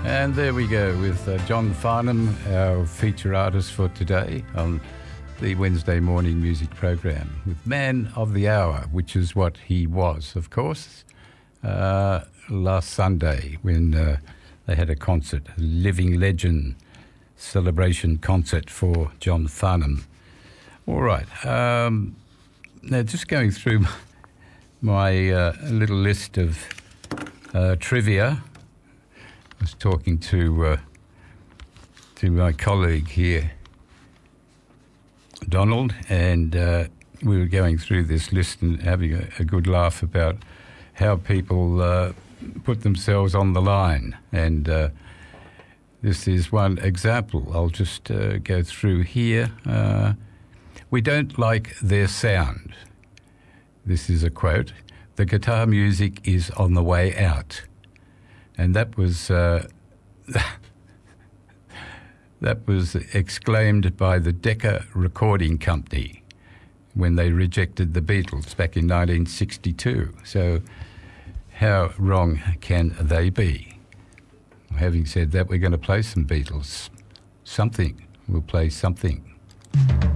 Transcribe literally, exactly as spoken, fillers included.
And there we go with uh, John Farnham, our feature artist for today on the Wednesday morning music program with Man of the Hour, which is what he was, of course, uh, last Sunday when uh, they had a concert, a living legend celebration concert for John Farnham. All right. Um, now, just going through my uh, little list of uh, trivia. I was talking to uh, to my colleague here, Donald, and uh, we were going through this list and having a, a good laugh about how people uh, put themselves on the line. And uh, this is one example. I'll just uh, go through here. Uh, we don't like their sound. This is a quote. The guitar music is on the way out. And that was uh, that was exclaimed by the Decca Recording Company when they rejected the Beatles back in nineteen sixty-two. So how wrong can they be? Having said that, we're going to play some Beatles. Something. We'll play something.